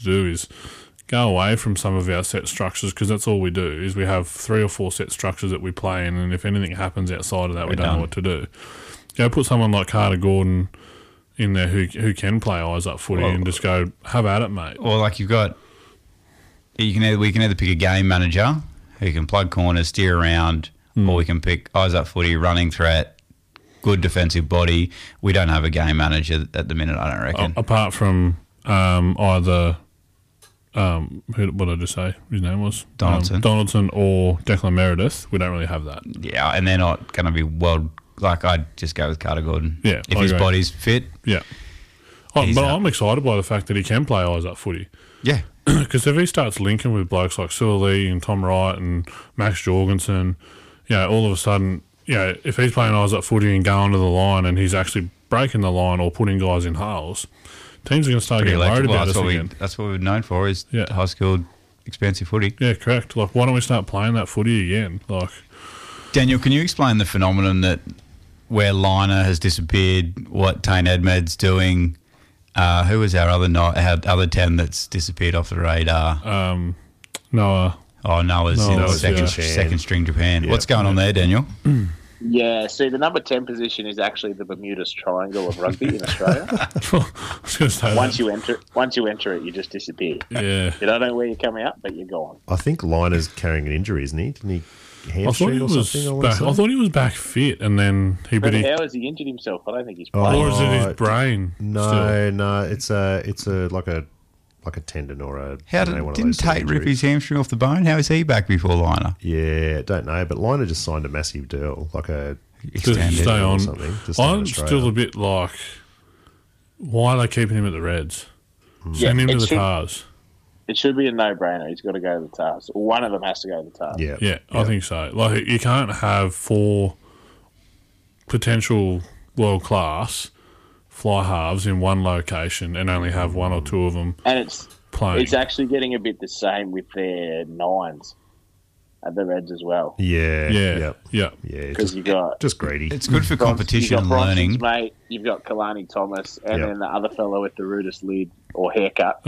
to do is go away from some of our set structures, because that's all we do, is we have 3 or 4 set structures that we play in, and if anything happens outside of that, we don't know what to do. Go put someone like Carter Gordon in there who can play eyes up footy and just go, have at it, mate. Or like we can either pick a game manager who can plug corners, steer around, or we can pick eyes up footy, running threat, good defensive body. We don't have a game manager at the minute, I don't reckon. Apart from either... what did I just say? His name was Donaldson or Declan Meredith. We don't really have that. Yeah, and they're not going to be like I'd just go with Carter Gordon. Yeah, if his body's fit. Yeah, but I'm excited by the fact that he can play eyes up footy. Yeah, because if he starts linking with blokes like Sue Lee and Tom Wright and Max Jorgensen, all of a sudden, if he's playing eyes up footy and going to the line and he's actually breaking the line or putting guys in holes, teams are going to start getting worried about us again. That's what we're known for, is high-skilled, expensive footy. Yeah, correct. Like, why don't we start playing that footy again? Like, Daniel, can you explain the phenomenon that where Liner has disappeared, what Tane Edmed's doing? Who was our other 10 that's disappeared off the radar? Noah. Oh, Noah's in second string Japan. What's going on there, Daniel? Yeah, see, the number 10 position is actually the Bermuda's Triangle of rugby in Australia. I was going to say once you enter it, you just disappear. Yeah. You don't know where you're coming up, but you're gone. I think Liner's carrying an injury, isn't he? Didn't he hamstring or something? I thought he was back fit, and then how has he injured himself? I don't think he's playing. Or is it his brain? No, it's like a tendon or a... Didn't Tate rip his hamstring off the bone? How is he back before Liner? Yeah, don't know, but Liner just signed a massive deal, like a extended stay on or something. I'm still a bit like, why are they keeping him at the Reds? Send him to the Tars. It should be a no-brainer. He's got to go to the Tars. One of them has to go to the Tars. Yeah, I think so. Like, you can't have 4 potential world-class fly halves in one location and only have 1 or 2 of them playing. It's actually getting a bit the same with their 9s at the Reds as well. Yeah. Because you've got... Just greedy. It's good for competition and learning. Mate, you've got Kalani Thomas and then the other fellow with the rudest lid or haircut.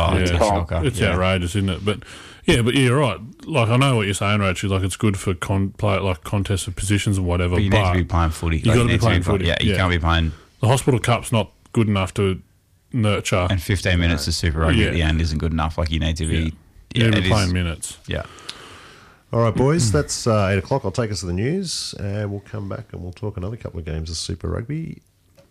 It's outrageous, isn't it? But you're right. Like, I know what you're saying, Rachel. Like, it's good for contests of positions and whatever. But you need to be playing footy. You've got to be playing footy. Yeah, you can't be playing... The Hospital Cup's not good enough to nurture. And 15 minutes of Super Rugby at the end isn't good enough. Like, you need to be... You need to be playing minutes. Yeah. All right, boys, that's 8 o'clock. I'll take us to the news, and we'll come back and we'll talk another couple of games of Super Rugby.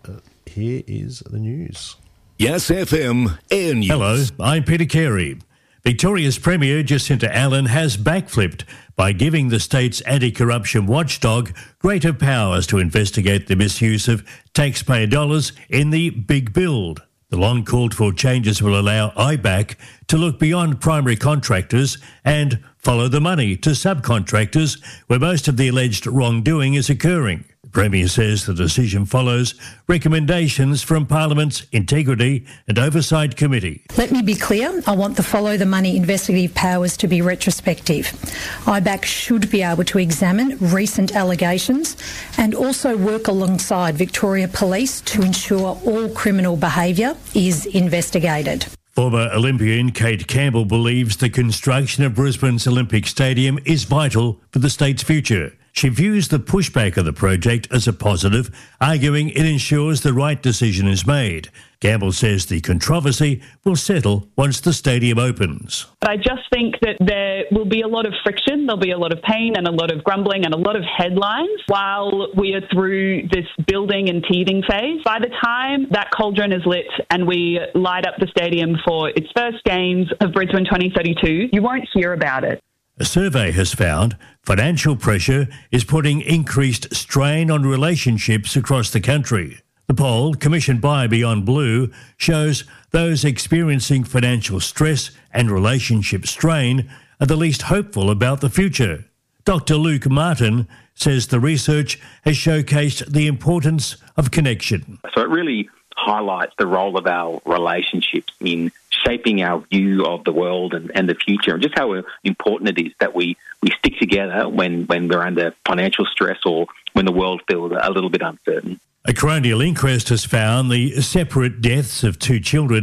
Here is the news. Yes, FM and news. Hello, I'm Peter Carey. Victoria's Premier Jacinta Allen has backflipped by giving the state's anti-corruption watchdog greater powers to investigate the misuse of taxpayer dollars in the Big Build. The long called for changes will allow IBAC to look beyond primary contractors and follow the money to subcontractors where most of the alleged wrongdoing is occurring. The Premier says the decision follows recommendations from Parliament's Integrity and Oversight Committee. Let me be clear, I want the follow the money investigative powers to be retrospective. IBAC should be able to examine recent allegations and also work alongside Victoria Police to ensure all criminal behaviour is investigated. Former Olympian Kate Campbell believes the construction of Brisbane's Olympic Stadium is vital for the state's future. She views the pushback of the project as a positive, arguing it ensures the right decision is made. Campbell says the controversy will settle once the stadium opens. I just think that there will be a lot of friction, there'll be a lot of pain and a lot of grumbling and a lot of headlines while we are through this building and teething phase. By the time that cauldron is lit and we light up the stadium for its first games of Brisbane 2032, you won't hear about it. A survey has found financial pressure is putting increased strain on relationships across the country. The poll, commissioned by Beyond Blue, shows those experiencing financial stress and relationship strain are the least hopeful about the future. Dr. Luke Martin says the research has showcased the importance of connection. So it really highlights the role of our relationships in shaping our view of the world and the future, and just how important it is that we stick together when we're under financial stress or when the world feels a little bit uncertain. A coronial inquest has found the separate deaths of 2 children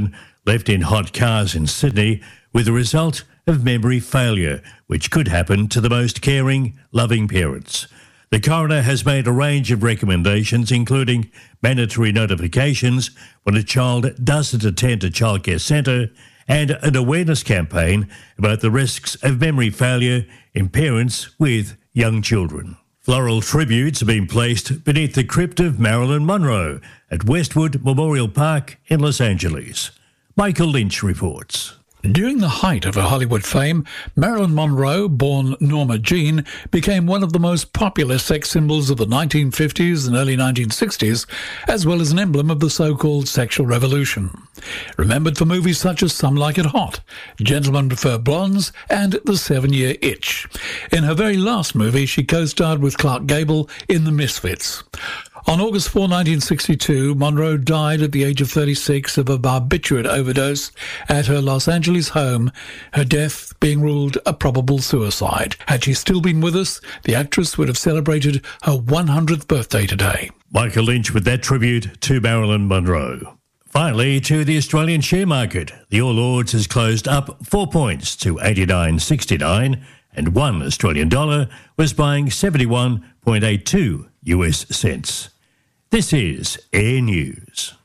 left in hot cars in Sydney with the result of memory failure, which could happen to the most caring, loving parents. The coroner has made a range of recommendations, including mandatory notifications when a child doesn't attend a childcare centre and an awareness campaign about the risks of memory failure in parents with young children. Floral tributes have been placed beneath the crypt of Marilyn Monroe at Westwood Memorial Park in Los Angeles. Michael Lynch reports. During the height of her Hollywood fame, Marilyn Monroe, born Norma Jean, became one of the most popular sex symbols of the 1950s and early 1960s, as well as an emblem of the so-called sexual revolution. Remembered for movies such as Some Like It Hot, Gentlemen Prefer Blondes, and The 7-Year Itch. In her very last movie, she co-starred with Clark Gable in The Misfits. On August 4, 1962, Monroe died at the age of 36 of a barbiturate overdose at her Los Angeles home, her death being ruled a probable suicide. Had she still been with us, the actress would have celebrated her 100th birthday today. Michael Lynch with that tribute to Marilyn Monroe. Finally, to the Australian share market. The All Ords has closed up 4 points to 89.69, and one Australian dollar was buying 71.82 US cents. This is Air News.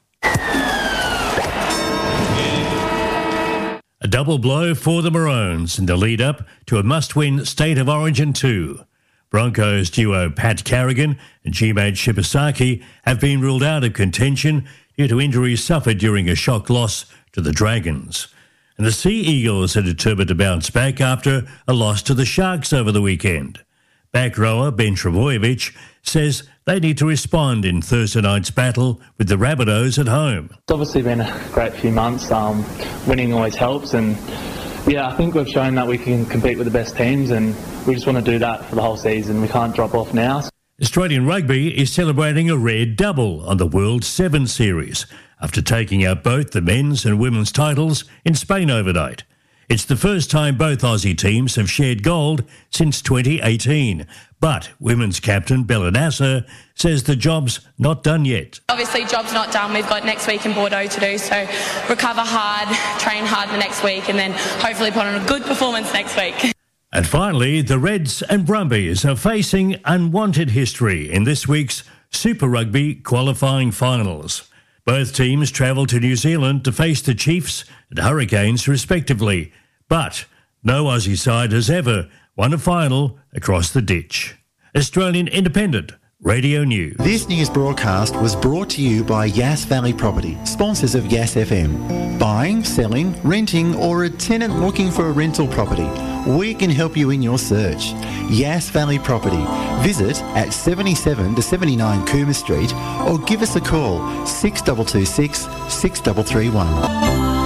A double blow for the Maroons in the lead-up to a must-win State of Origin 2. Broncos duo Pat Carrigan and G-Mate Shibasaki have been ruled out of contention due to injuries suffered during a shock loss to the Dragons. And the Sea Eagles are determined to bounce back after a loss to the Sharks over the weekend. Back rower Ben Trebojevic says they need to respond in Thursday night's battle with the Rabbitohs at home. It's obviously been a great few months. Winning always helps, and I think we've shown that we can compete with the best teams, and we just want to do that for the whole season. We can't drop off now. Australian rugby is celebrating a rare double on the World 7 Series after taking out both the men's and women's titles in Spain overnight. It's the first time both Aussie teams have shared gold since 2018. But women's captain Bella Nasser says the job's not done yet. Obviously, job's not done. We've got next week in Bordeaux to do, so recover hard, train hard the next week, and then hopefully put on a good performance next week. And finally, the Reds and Brumbies are facing unwanted history in this week's Super Rugby qualifying finals. Both teams travel to New Zealand to face the Chiefs and Hurricanes respectively, but no Aussie side has ever won a final across the ditch. Australian Independent Radio News. This news broadcast was brought to you by Yass Valley Property, sponsors of Yass FM. Buying, selling, renting, or a tenant looking for a rental property, we can help you in your search. Yass Valley Property. Visit at 77 to 79 Cooma Street or give us a call 6226 6331.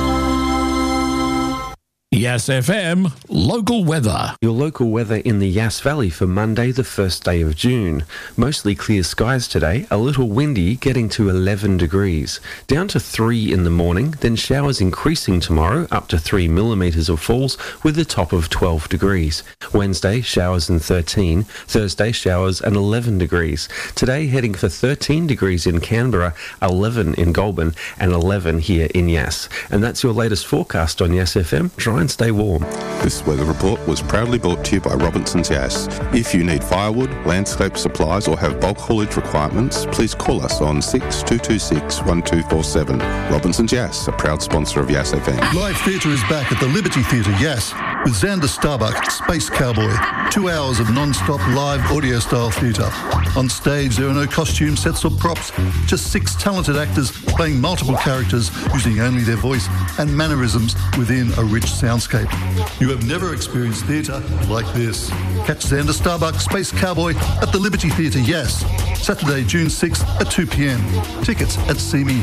Yass FM local weather. Your local weather in the Yass Valley for Monday, the 1st day of June. Mostly clear skies today, a little windy, getting to 11 degrees. Down to 3 in the morning, then showers increasing tomorrow, up to 3 millimetres of falls, with a top of 12 degrees. Wednesday, showers and 13. Thursday, showers and 11 degrees. Today, heading for 13 degrees in Canberra, 11 in Goulburn, and 11 here in Yass. And that's your latest forecast on Yass FM. Try and stay warm. This weather report was proudly brought to you by Robinson's Yass. If you need firewood, landscape supplies or have bulk haulage requirements, please call us on 6226 1247. Robinson's Yass, a proud sponsor of Yass FM. Live theatre is back at the Liberty Theatre Yass with Xander Starbuck, Space Cowboy. 2 hours of non-stop live audio-style theatre. On stage, there are no costume sets or props, just 6 talented actors playing multiple characters using only their voice and mannerisms within a rich soundscape. You have never experienced theatre like this. Catch Xander Starbuck, Space Cowboy at the Liberty Theatre Yass, Saturday, June 6th at 2 p.m. Tickets at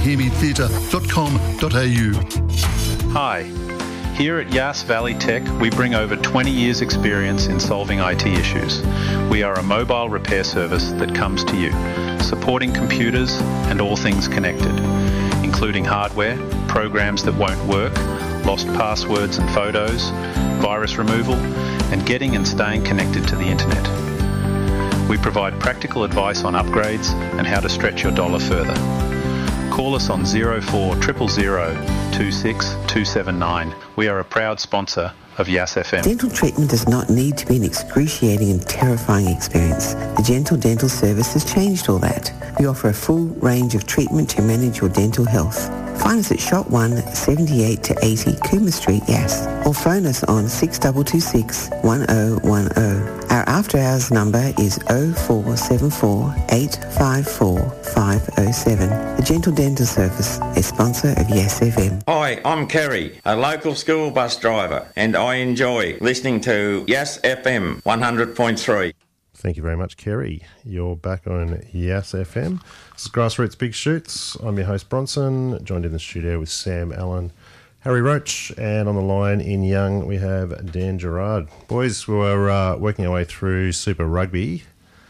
seemehearmetheatre.com.au. Hi. Here at Yass Valley Tech, we bring over 20 years' experience in solving IT issues. We are a mobile repair service that comes to you, supporting computers and all things connected, including hardware, programs that won't work, lost passwords and photos, virus removal, and getting and staying connected to the internet. We provide practical advice on upgrades and how to stretch your dollar further. Call us on 0400 000 226 279. We are a proud sponsor of Yas FM. Dental treatment does not need to be an excruciating and terrifying experience. The Gentle Dental Service has changed all that. We offer a full range of treatment to manage your dental health. Find us at Shop 1, 78 to 80 Cooma Street, Yass, or phone us on 6226 1010. Our after hours number is 0474 854 507. The Gentle Dental Service, a sponsor of Yes FM. Hi, I'm Kerry, a local school bus driver, and I enjoy listening to Yes FM 100.3. Thank you very much, Kerry. You're back on Yes FM. This is Grassroots Big Shoots. I'm your host, Bronson, joined in the studio with Sam Allen, Harry Roach, and on the line in Young we have Dan Gerard. Boys, we're working our way through Super Rugby.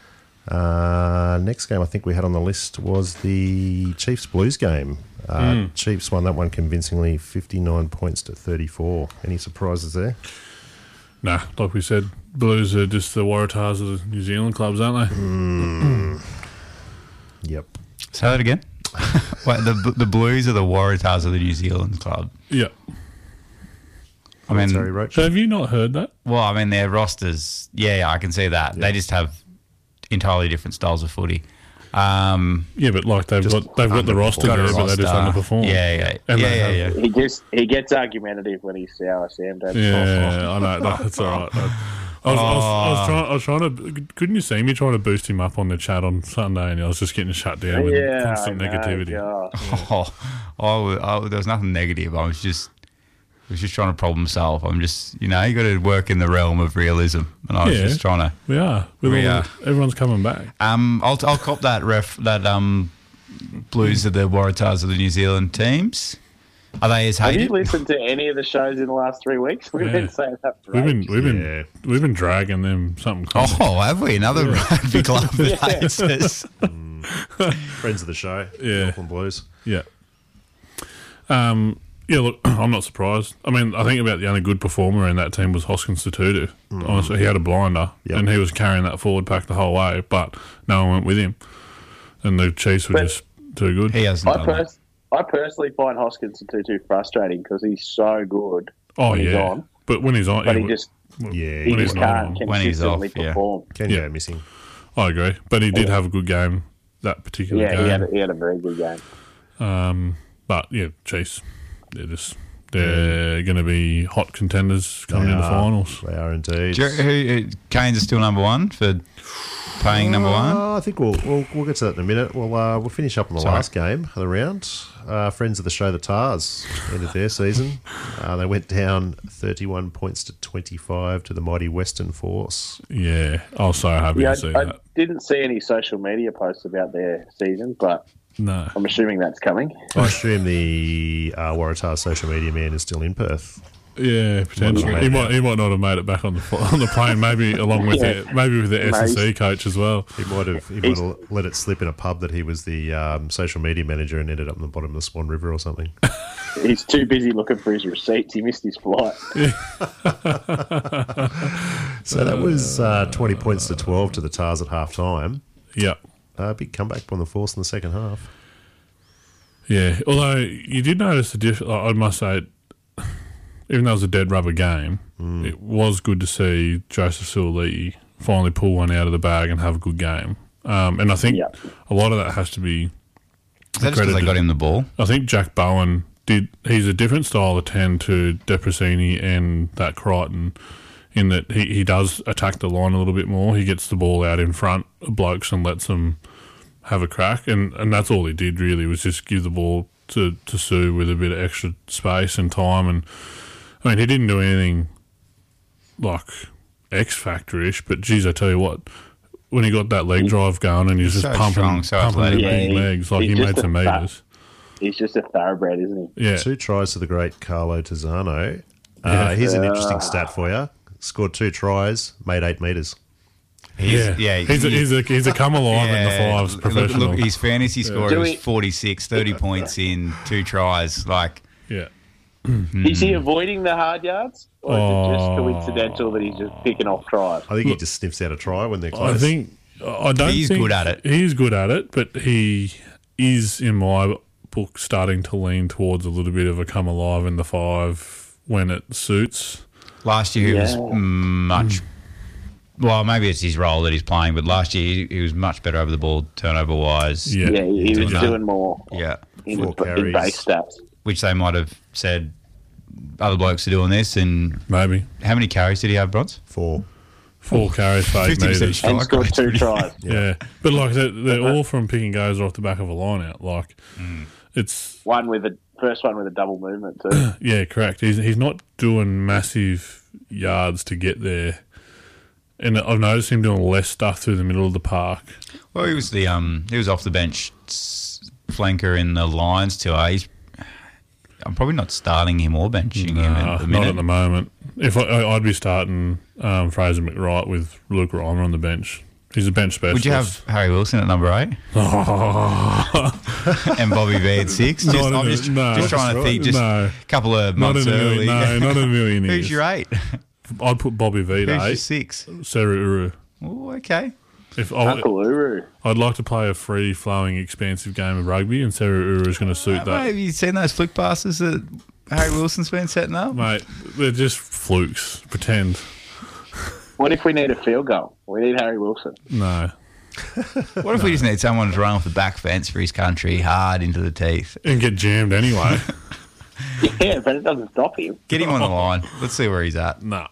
Next game I think we had on the list was the Chiefs-Blues game. Chiefs won that one convincingly, 59 points to 34. Any surprises there? Nah, like we said, Blues are just the Waratahs of the New Zealand clubs, aren't they? Yep. Say that again. Wait, the Blues are the Waratahs of the New Zealand club. Yep. I mean, so have you not heard that? Well, I mean, their rosters, yeah, I can see that. Yeah. They just have entirely different styles of footy. Yeah, but like they've got the roster there, but they just underperform. Yeah. He gets argumentative when he's sour, Sam. I know. That's all right. I was trying to. Couldn't you see me trying to boost him up on the chat on Sunday, and I was just getting shut down with constant negativity. There was nothing negative. I was just trying to problem solve. I'm just, you got to work in the realm of realism, and I was just trying to. We are. Everyone's coming back. I'll cop that Blues are the Waratahs of the New Zealand teams. Are they as hated? Have you listened to any of the shows in the last 3 weeks? We've been saying that for ages. We've been dragging them something. Oh, have we? Another rugby club that hates us. Friends of the show. Yeah. Auckland Blues. Yeah. Yeah, look, I'm not surprised. I mean, I think about the only good performer in that team was Hoskins Tutu. Honestly, he had a blinder, and he was carrying that forward pack the whole way, but no one went with him. And the Chiefs were just too good. He hasn't done that. I personally find Hoskins Tutu frustrating because he's so good when he's on. But when he's on... But he just can't consistently perform. Can go missing. I agree. But he did have a good game, that particular game. Yeah, he had a very good game. But, yeah, Chiefs, they're going to be hot contenders coming into finals. They are indeed. Canes are still number one for paying number one? I think we'll get to that in a minute. We'll finish up on the last game of the round. Friends of the show, the Tars, ended their season. They went down 31 points to 25 to the mighty Western Force. Yeah, I was so happy to see that. I didn't see any social media posts about their season, but no, I'm assuming that's coming. I assume the Waratah social media man is still in Perth. Yeah, potentially. He might not have made it back on the plane. Maybe along with the S&C coach as well. He might have let it slip in a pub that he was the social media manager and ended up in the bottom of the Swan River or something. He's too busy looking for his receipts. He missed his flight. So that was 20 points to 12 to the Tars at half time. Yeah. Big comeback from the Force in the second half. Yeah, although you did notice I must say, even though it was a dead rubber game, it was good to see Joseph Suaalii finally pull one out of the bag and have a good game. And I think a lot of that has to be... Is that just because they got him the ball? I think Jack Bowen did... He's a different style of 10 to Depressini and that Crichton in that he does attack the line a little bit more. He gets the ball out in front of blokes and lets them have a crack. And that's all he did really, was just give the ball to Sue with a bit of extra space and time. And I mean, he didn't do anything like X-Factor-ish, but geez, I tell you what, when he got that leg drive going and he's just pumping the legs, like he made some meters. He's just a thoroughbred, isn't he? Yeah. 2 tries to the great Carlo Tizzano. Here's an interesting stat for you. Scored 2 tries, made 8 metres. He's a come alive in the fives professional. Look, his fantasy score is 46, 30 points in 2 tries. Is he avoiding the hard yards? Or is it just coincidental that he's just picking off tries? I think he just sniffs out a try when they're close. I don't think good at it. He's good at it, but he is, in my book starting to lean towards a little bit of a come alive in the 5 when it suits. Last year he was much. Well, maybe it's his role that he's playing, but last year he was much better over the ball, turnover wise. Yeah, he was doing more. Yeah, in base stats, which they might have said other blokes are doing this, and maybe. How many carries did he have, Bronze? 4. 4 carries for 8 metres. And scored 2 tries. Yeah. But like they're all from pick and goes off the back of a line out. Like it's first one with a double movement too. Yeah, correct. He's not doing massive yards to get there. And I've noticed him doing less stuff through the middle of the park. Well, he was off the bench flanker in the Lions tour. I'm probably not starting him or benching him at the minute. Not at the moment. If I'd be starting Fraser McWright with Luke Reimer on the bench. He's a bench specialist. Would you have Harry Wilson at number 8? And Bobby V at 6? I'm just trying to think. Just a couple of months early. No, not in a million years. Who's your 8? I'd put Bobby V to 8. Who's your 6? Sarah Uru. Oh, okay. Uncle Uru. I'd like to play a free-flowing, expansive game of rugby, and Sarah Uru is going to suit that. Have you seen those flick passes that Harry Wilson's been setting up? Mate, they're just flukes. Pretend. What if we need a field goal? We need Harry Wilson. No. What if we just need someone to run off the back fence for his country hard into the teeth? And get jammed anyway. Yeah, but it doesn't stop him. Get him on the line. Let's see where he's at. Nah.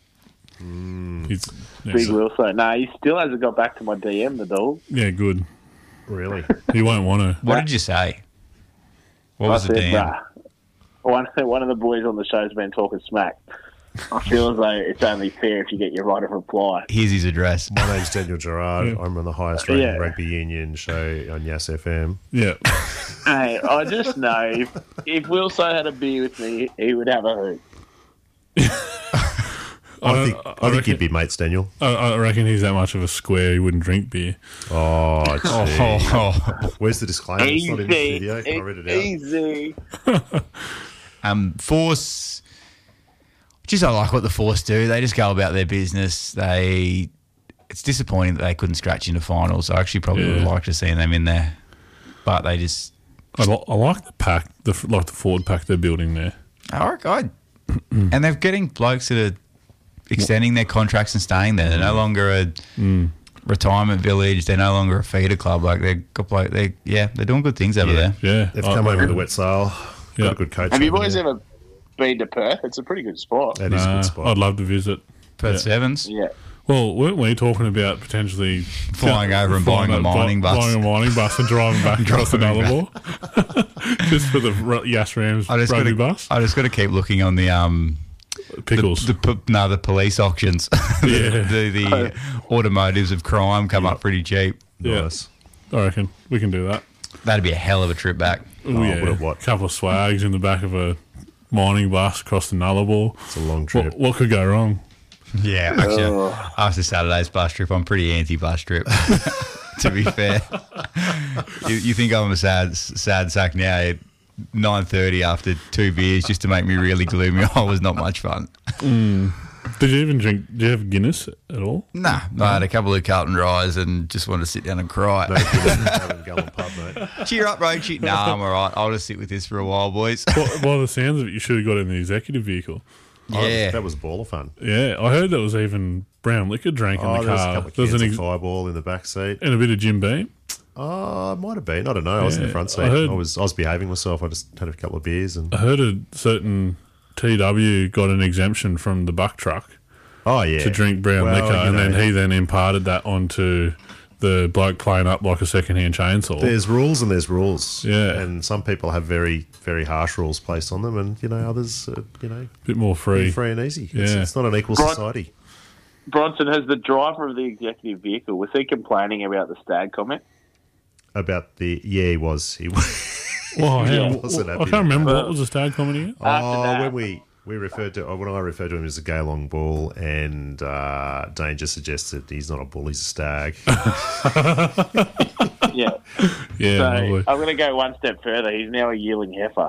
Big Wilson. No, he still hasn't got back to my DM, the dog. Yeah, good. Really? He won't want to. What did you say? What was the DM? One of the boys on the show's been talking smack. I feel as though it's only fair if you get your right of reply. Here's his address. My name's Daniel Gerard. Yeah. I'm on the highest rated rugby union show on Yes FM. Yeah. Hey, I just know if Wilson had a beer with me, he would have a hoot. I think you'd be mates, Daniel. I reckon he's that much of a square he wouldn't drink beer. Oh, where's the disclaimer? It's not in the studio. Can I read it out? Easy. Force. Just I like what the Force do. They just go about their business. It's disappointing that they couldn't scratch into finals. I actually probably would like to see them in there, but they just. I like the pack, the forward pack they're building there. And they're getting blokes that are extending their contracts and staying there. They're no longer a retirement village. They're no longer a feeder club. Like they're doing good things over there. Yeah, they've come over with a wet sail. Got a good coach. Have you boys ever been to Perth? It's a pretty good spot. That is a good spot. I'd love to visit Perth Sevens. Yeah. Well, weren't we talking about potentially flying over and buying a mining bus? Buying a mining bus and driving back across the Nullarbor? Just for the Yass Rams rugby bus? I just got to keep looking on the pickles. The police auctions. the automotives of crime come up pretty cheap. Nice. I reckon we can do that. That'd be a hell of a trip back. A couple of swags in the back of a mining bus across the Nullarbor. It's a long trip. What could go wrong? Yeah, actually, after Saturday's bus trip, I'm pretty anti-bus trip, to be fair. You think I'm a sad sack now at 9:30 after 2 beers just to make me really gloomy? Oh, it was not much fun. Did you even drink? Did you have Guinness at all? Nah, I had a couple of Carlton Ryes and just wanted to sit down and cry. No Guinness, pub, mate. Cheer up, Roachy. Nah, I'm all right. I'll just sit with this for a while, boys. By the sounds of it, you should have got in the executive vehicle. Yeah. That was a ball of fun. Yeah, I heard there was even brown liquor drank in the car. There was a couple of cans of Fireball in the back seat. And a bit of Jim Beam. It might have been. I don't know. I was in the front seat. I was behaving myself. I just had a couple of beers. And I heard a certain TW got an exemption from the buck truck. Oh, yeah. To drink brown liquor, and then he imparted that onto the bloke playing up like a second-hand chainsaw. There's rules and there's rules. Yeah. And some people have very, very harsh rules placed on them, and, others, a bit more free. Free and easy. Yeah. It's not an equal society. Bronson, has the driver of the executive vehicle, was he complaining about the stag comment? About the... Yeah, he was. Well, I can't remember. What was the stag comment again? When I referred to him as a gay long bull, and Dane just suggested he's not a bull, he's a stag. Yeah. Yeah. So lovely. I'm going to go one step further. He's now a yearling heifer.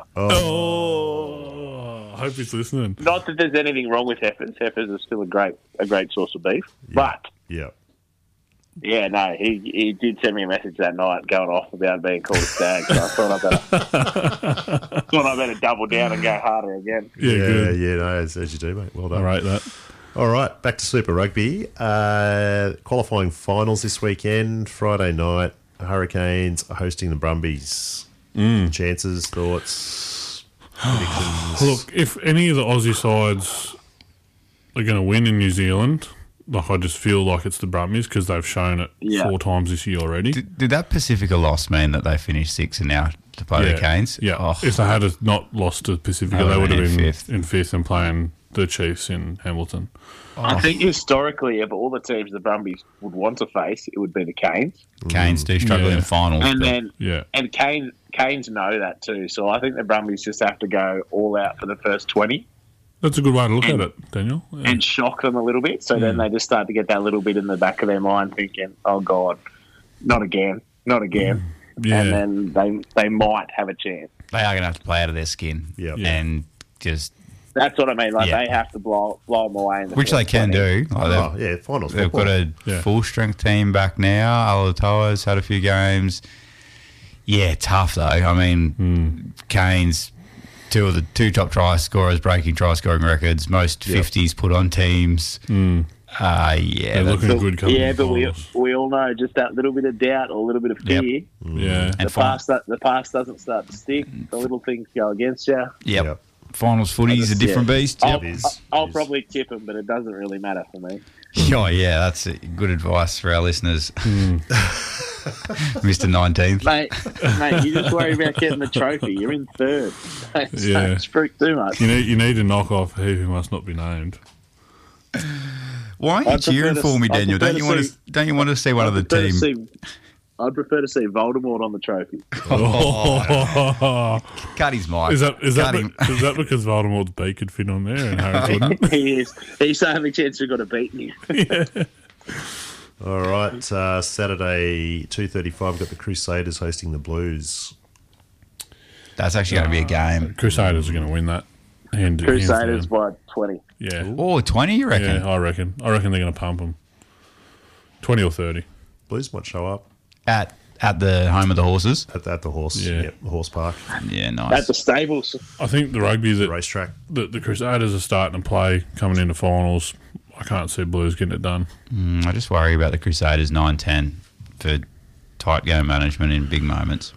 I hope he's listening. Not that there's anything wrong with heifers. Heifers are still a great source of beef. Yeah. But yeah, Yeah, no, he did send me a message that night going off about being called a stag. So I thought I better double down and go harder again. No, as you do, mate. Well done. I rate that. All right, back to Super Rugby. Qualifying finals this weekend, Friday night. Hurricanes are hosting the Brumbies. Chances, thoughts, predictions? Look, if any of the Aussie sides are going to win in New Zealand, like I just feel like it's the Brumbies because they've shown it 4 times this year already. Did that Pacifica loss mean that they finished 6th and now to play the Canes? Yeah. Oh. If they had not lost to Pacifica, they would have been in 5th and playing the Chiefs in Hamilton. I think historically, of all the teams the Brumbies would want to face, it would be the Canes. Canes do struggle in finals. And Canes know that too. So I think the Brumbies just have to go all out for the first 20. That's a good way to look at it, Daniel. Yeah. And shock them a little bit. So then they just start to get that little bit in the back of their mind thinking, oh, God, not again. Yeah. And then they might have a chance. They are going to have to play out of their skin. And just... That's what I mean. Like they have to blow them away. In the Which they can do. Like finals. They've got a full-strength team back now. Alatoa's had a few games. Yeah, tough, though. I mean, Canes... Two top try scorers breaking try scoring records, most 50s put on teams. They're looking good. But we all know just that little bit of doubt or a little bit of fear. Yeah, and the past doesn't start to stick. The little things go against you. Yep. Finals footy is a different beast. I'll probably tip them, but it doesn't really matter for me. Oh yeah, that's good advice for our listeners. Mr. 19th. Mate, you just worry about getting the trophy. You're in 3rd. Don't freak too much. You need to knock off he who must not be named. Why are you cheering for me, Daniel? Don't you want to see one of the team? I'd prefer to see Voldemort on the trophy. Cut his mic. Is that because Voldemort's beak could fit on there and Harry couldn't? He is. He's the only chance we've got to beat him. All right, Saturday 2:35. We've got the Crusaders hosting the Blues. That's actually going to be a game. Crusaders are going to win that. Crusaders by 20. Yeah. Oh, 20, you reckon? Yeah, I reckon they're going to pump them. 20 or 30. Blues might show up. At the home of the horses? At the horse, the horse park. Yeah, nice. At the stables. I think the rugby that racetrack. The Crusaders are starting to play coming into finals. I can't see Blues getting it done. I just worry about the Crusaders 9-10 for tight game management in big moments.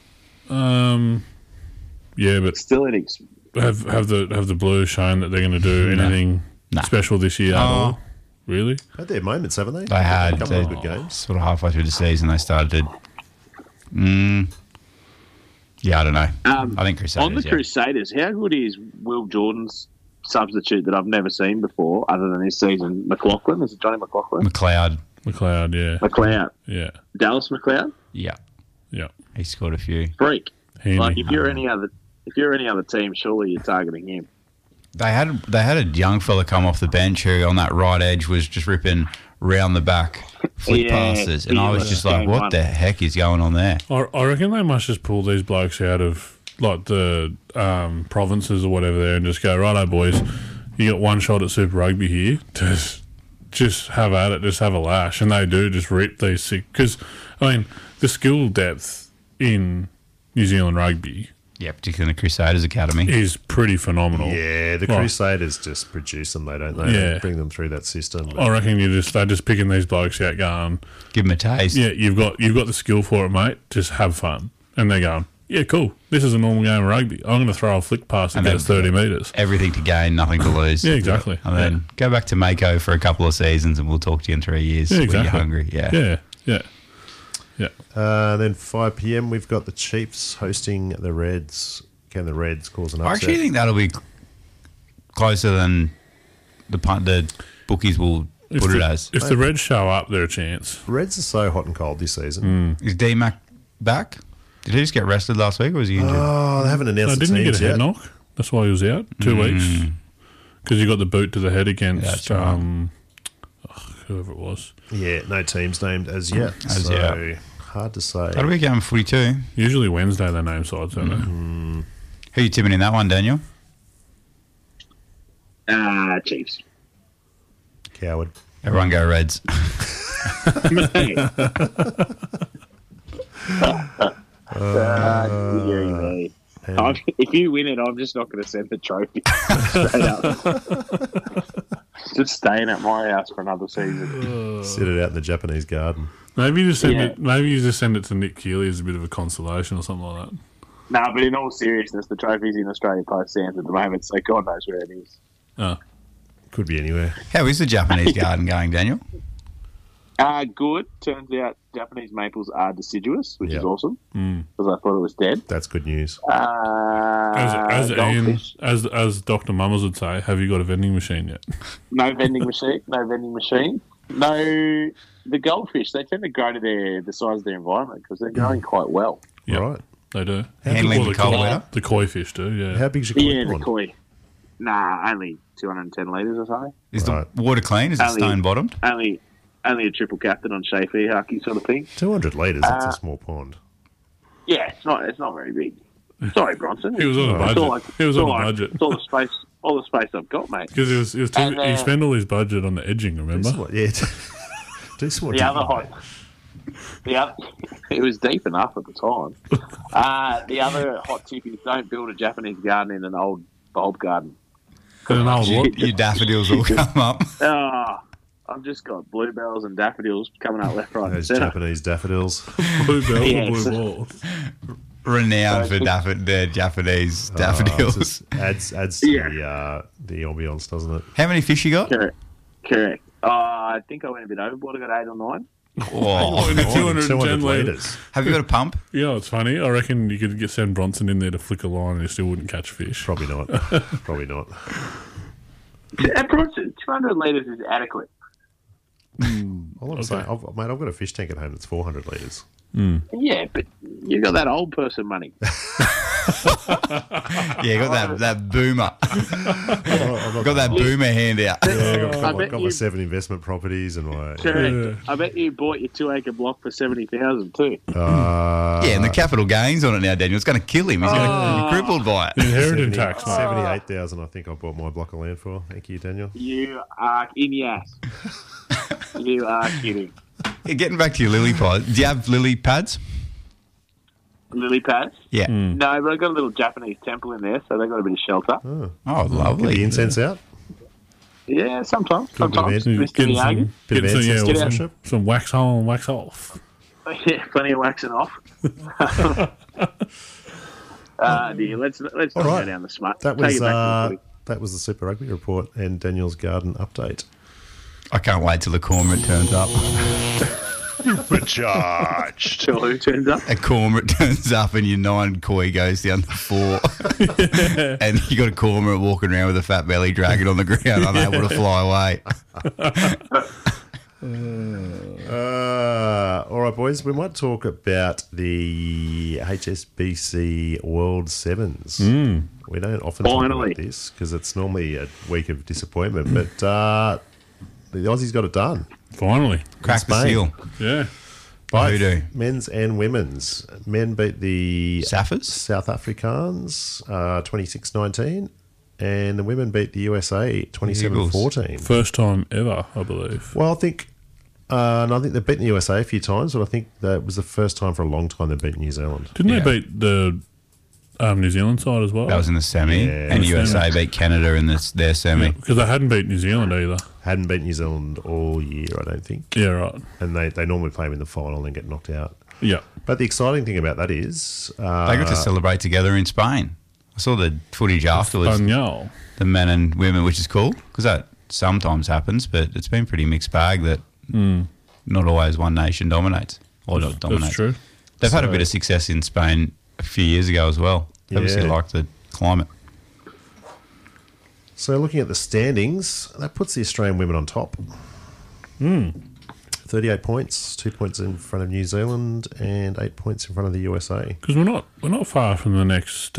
Yeah, but still have the Blues shown that they're going to do anything special this year at all? Really? Had their moments, haven't they? They had a couple of good games. Sort of halfway through the season, they started to. Yeah, I don't know. I think Crusaders. On the Crusaders, how good is Will Jordan's substitute that I've never seen before, other than this season? McLaughlin, is it Johnny McLaughlin? McLeod, yeah. McLeod, yeah. Dallas McLeod, yeah. He scored a few. Freak. Like if you're any other team, surely you're targeting him. They had a young fella come off the bench who on that right edge was just ripping round the back flick passes, and I was just like, "What the heck is going on there?" I reckon they must just pull these blokes out of like the provinces or whatever there, and just go, "Righto, boys, you got one shot at Super Rugby here. Just have at it, just have a lash," and they do just rip these sick. Because I mean, the skill depth in New Zealand rugby. Yeah, particularly in the Crusaders Academy. Is pretty phenomenal. Yeah, the Crusaders just produce them, don't they? Yeah. They bring them through that system. I reckon they're just picking these blokes out going... Give them a taste. Yeah, you've got the skill for it, mate. Just have fun. And they're going, yeah, cool. This is a normal game of rugby. I'm going to throw a flick pass that gets 30 metres. Everything to gain, nothing to lose. Yeah, exactly. And then go back to Mako for a couple of seasons and we'll talk to you in 3 years when you're hungry. Yeah. Then 5 p.m. we've got the Chiefs hosting the Reds. Can the Reds cause an upset? I actually think that'll be closer than the bookies will put it as. If the Reds show up, they're a chance. Reds are so hot and cold this season. Is D-Mac back? Did he just get rested last week or was he injured? Oh, they haven't announced the didn't he teams get a head yet. knock? That's why he was out 2 weeks. Because he got the boot to the head against whoever it was. Yeah, no teams named as yet. Hard to say. That'll be a game of footy too. Usually Wednesday they name sides, don't they? Who are you tipping in that one, Daniel? Chiefs. Coward. Everyone go Reds. Deary me. If you win it, I'm just not going to send the trophy straight up. Just staying at my house for another season. Sit it out in the Japanese garden. Maybe you just send it. Maybe you just send it to Nick Keeley as a bit of a consolation or something like that. No, but in all seriousness, the trophy's in Australia Post stands at the moment, so God knows where it is. Oh. Could be anywhere. How is the Japanese garden going, Daniel? Good. Turns out Japanese maples are deciduous, which is awesome, because I thought it was dead. That's good news. As Dr. Mummers would say, have you got a vending machine yet? No vending machine. No, the goldfish, they tend to grow to the size of their environment because they're growing quite well. Yep, right. They do. Handling the cold weather? The koi fish do, yeah. How big's your koi Yeah, pond? the koi. Nah, only 210 litres or something. Is the water clean? Is it stone bottomed? Only a triple captain on Shea Fihaki sort of thing. 200 litres, that's a small pond. Yeah, it's not very big. Sorry, Bronson. He was on a budget. He was on a budget. It's all the space I've got, mate. Because he spent all his budget on the edging, remember? Do some more the other hot. It was deep enough at the time. The other hot tip is don't build a Japanese garden in an old bulb garden. An old what? Your daffodils will come up. I've just got bluebells and daffodils coming up left, right, and Those centre. Japanese daffodils. Bluebells and blue balls. Renowned for the Japanese daffodils. Adds to the ambience, doesn't it? How many fish you got? Correct. I think I went a bit overboard. I got 8 or 9. Oh, 210 litres. Have you got a pump? Yeah, it's funny. I reckon you could send Bronson in there to flick a line and he still wouldn't catch fish. Probably not. Probably not. Bronson, 200 litres is adequate. All I'm saying, I've got a fish tank at home that's 400 litres. Yeah, but you got that old person money. You got that boomer. Got that boomer hand out. I've got my 7 investment properties and my... Correct. I bet you bought your 2-acre block for 70,000 too. And the capital gains on it now, Daniel. It's going to kill him. He's going to be crippled by it. Inheritance tax, mate. 78,000 I think I bought my block of land for. Thank you, Daniel. You are in your ass. You are kidding. Getting back to your lily pod, do you have lily pads? Lily pads? Yeah. No, but I've got a little Japanese temple in there, so they've got a bit of shelter. Oh, lovely. Get the incense out? Yeah, sometimes. Good Sometimes. bit of Mr. Miyagi. Bit of incense. Some wax on, wax off. Yeah, plenty of waxing off. Dear, let's not go down the smut. That was the Super Rugby report and Daniel's garden update. I can't wait till the cormorant turns up. Supercharged. Till who turns up? A cormorant turns up and your 9 koi goes down to 4. And you got a cormorant walking around with a fat belly dragging on the ground, unable to fly away. All right, boys, we might talk about the HSBC World Sevens. We don't often talk about this because it's normally a week of disappointment, but the Aussies got it done. Finally. Cracked the seal. Yeah. Both men's and women's. Men beat the Saffers? South Africans 26-19, and the women beat the USA 27-14. First time ever, I believe. Well, I think they've beaten the USA a few times, but I think that was the first time for a long time they've beaten New Zealand. Didn't they beat the New Zealand side as well? That was in the semi, and USA beat Canada in their semi. Because they hadn't beat New Zealand either. Hadn't beat New Zealand all year, I don't think. Yeah, right. And they normally play them in the final and then get knocked out. Yeah. But the exciting thing about that is... they got to celebrate together in Spain. I saw the footage afterwards. Espanol. The men and women, which is cool, because that sometimes happens, but it's been pretty mixed bag that not always one nation dominates. Or not dominates. That's true. They've had a bit of success in Spain a few years ago as well. They obviously like the climate. So looking at the standings, that puts the Australian women on top. 38 points, 2 points in front of New Zealand and 8 points in front of the USA. Because we're not far from the next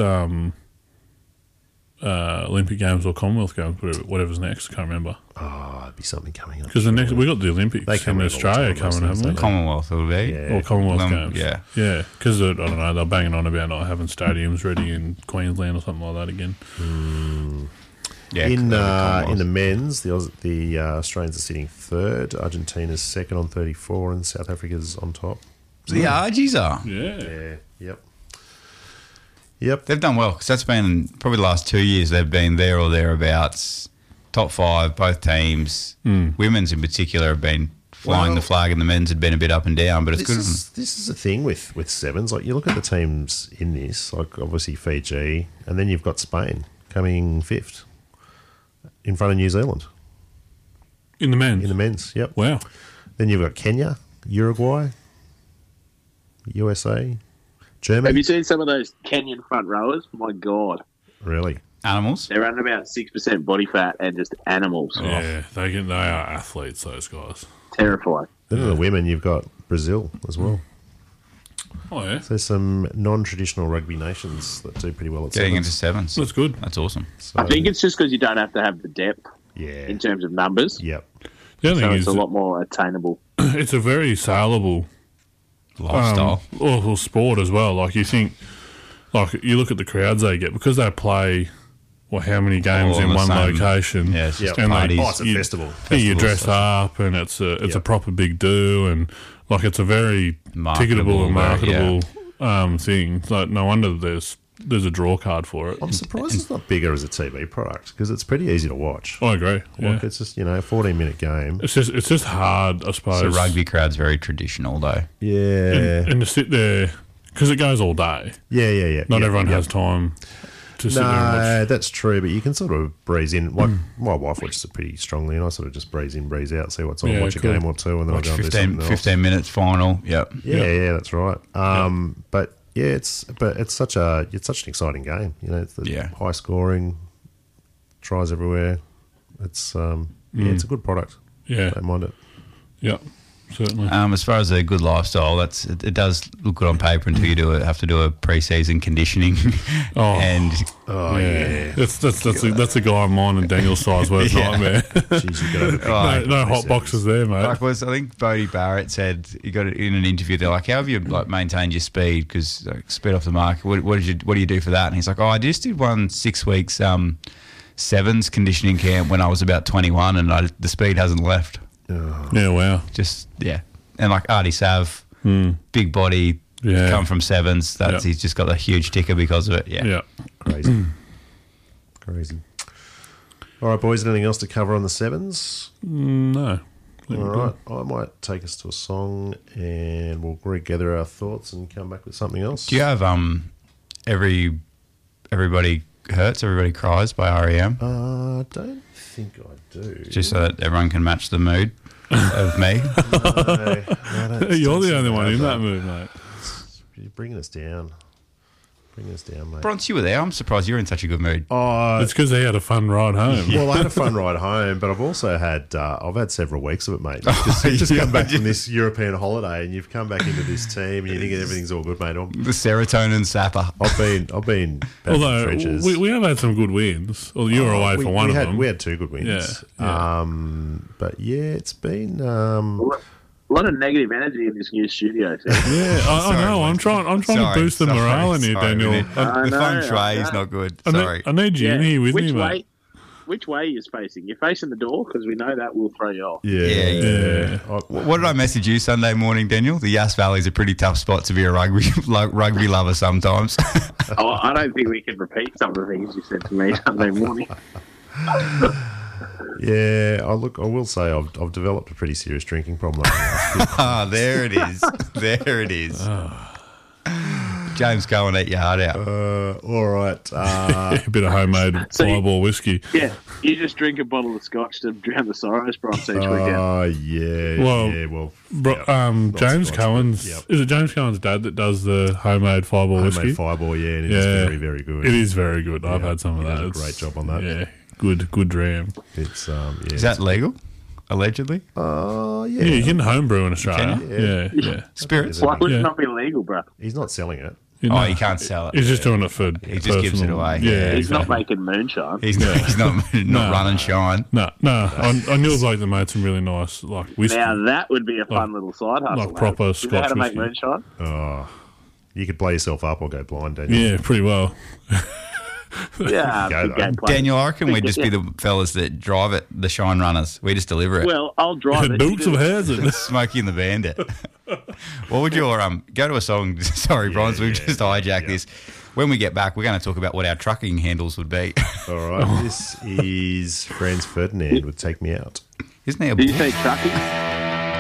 Olympic Games or Commonwealth Games, whatever's next. I can't remember. Oh, it'd be something coming up. Because we got the Olympics in Australia coming, haven't we? Commonwealth will be. Or Commonwealth Games. Yeah. Yeah, because, I don't know, they're banging on about not having stadiums ready in Queensland or something like that again. Yeah, in the men's, the Australians are sitting third. Argentina's second on 34, and South Africa's on top. The Argies are. Yeah. Yep. They've done well because that's been probably the last 2 years they've been there or thereabouts. Top 5, both teams. Women's in particular have been flying the flag, and the men's had been a bit up and down, but it's good. This is the thing with sevens. Like, you look at the teams in this, like obviously Fiji, and then you've got Spain coming 5th in front of New Zealand. In the men's? In the men's, yep. Wow. Then you've got Kenya, Uruguay, USA, Germany. Have you seen some of those Kenyan front rowers? My God. Really? Animals? They're around about 6% body fat and just animals. Yeah, they are athletes, those guys. Terrifying. Then in the women, you've got Brazil as well. Oh, yeah. So there's some non-traditional rugby nations that do pretty well at Getting sevens. into sevens. That's good. That's awesome. So, I think it's just because you don't have to have the depth in terms of numbers. Yep. The other So thing it's is a lot more attainable. it's a very saleable lifestyle or sport as well. Like, you think, like, you look at the crowds they get because they play how many games in one location. Yeah, it's just and parties. it's a festival. You dress up, and it's a proper big do, and like it's a very ticketable and marketable thing. Like, no wonder there's a draw card for it. I'm surprised it's not bigger as a TV product because it's pretty easy to watch. I agree. Like, it's just, a 14-minute game. It's just hard, I suppose. So rugby crowd's very traditional, though. Yeah. And to sit there, because it goes all day. Yeah. Not everyone has time to sit there and watch. That's true, but you can sort of breeze in. Like, my wife watches it pretty strongly, and I sort of just breeze in, breeze out, see what's on, watch a game or two, and then watch I go and do something else. 15 minutes final. Yep. Yeah, that's right. But yeah, it's such an exciting game. It's the high scoring, tries everywhere. It's it's a good product. Yeah, don't mind it. Yeah, certainly. As far as a good lifestyle, it does look good on paper until you have to do a pre-season conditioning. Yeah. That's a guy of mine and Daniel's size worst nightmare. Jeez, no hot boxes there, mate. Like I think Bodie Barrett said, he got it in an interview. They're like, "How have you maintained your speed? Because speed off the mark. What do you do for that?" And he's like, "Oh, I just did 6 weeks sevens conditioning camp when I was about 21, and the speed hasn't left." Yeah, wow. And like Artie Sav, big body, come from sevens. He's just got a huge ticker because of it. Yeah. Crazy. All right, boys. Anything else to cover on the sevens? No. All right. I might take us to a song, and we'll regather our thoughts and come back with something else. Do you have Everybody Hurts, Everybody Cries by R.E.M.? I don't think I do. Just so that everyone can match the mood of me. No, you're the only one in that mood, mate. You're bringing us down. Mate. Bronx, you were there. I'm surprised you're in such a good mood. It's because he had a fun ride home. Well, I had a fun ride home, but I've also had several weeks of it, mate. You've just come back from this European holiday, and you've come back into this team, and you think everything's all good, mate. The serotonin sapper. I've been. Although we have had some good wins. Well, you were away for one of them. We had 2 good wins. Yeah. But yeah, it's been. A lot of negative energy in this new studio. Yeah, I know. I'm trying to boost the morale in here, Daniel. The feng shui is not good. I need you in here with me, mate. Which way are you facing? You're facing the door because we know that will throw you off. Yeah. What did I message you Sunday morning, Daniel? The Yass Valley is a pretty tough spot to be a rugby lover sometimes. I don't think we can repeat some of the things you said to me Sunday morning. Yeah, I will say I've developed a pretty serious drinking problem. There it is. James Cohen, eat your heart out. All right. A bit of homemade Fireball whiskey. Yeah, you just drink a bottle of scotch to drown the sorrows, Bronx, each weekend. Oh, yeah. James Cohen's... Is it James Cohen's dad that does the homemade Fireball whiskey? Homemade Fireball, yeah, and it is very, very good. It is very good. I've had some of that. Great job on that. Yeah. Good dram. It's Is that legal? Allegedly? Yeah. Yeah, you can homebrew in Australia. Yeah. Spirits? Why would it not be legal, bro? He's not selling it. He can't sell it. He's just doing it for He just gives it away. Yeah, he's not making moonshine. He's not run and shine. No. I knew a bloke that made some really nice whiskey. Now that would be a fun little side hustle. Proper Scotch. You know how to make whiskey. moonshine? Oh, you could blow yourself up or go blind, Daniel. Yeah, pretty well. Yeah, Go, big game plan. Daniel, I reckon we'd just be the fellas that drive it, the Shine Runners. We just deliver it. Well, I'll drive it. Dukes of Hazzard. Smokey and the Bandit. What would your go to a song? Sorry, Bronze, we've just hijacked this. When we get back, we're going to talk about what our trucking handles would be. All right, this is Franz Ferdinand with Take Me Out. Isn't there? Did you say trucking?